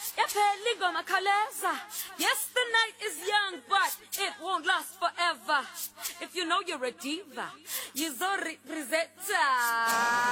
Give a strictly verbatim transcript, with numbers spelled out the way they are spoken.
Yapheligo makaleza. Yes, the night is young, but it won't last forever. If you know you're a diva, you're Zori Rizetta.